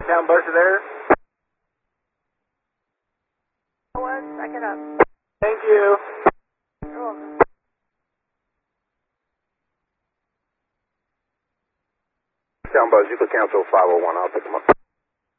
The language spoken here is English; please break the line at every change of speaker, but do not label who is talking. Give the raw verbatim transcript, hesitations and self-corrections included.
Down Buzz, you there?
One, back it up.
Thank you.
You're welcome.
Down Buzz, you could cancel five oh one. I'll pick them up.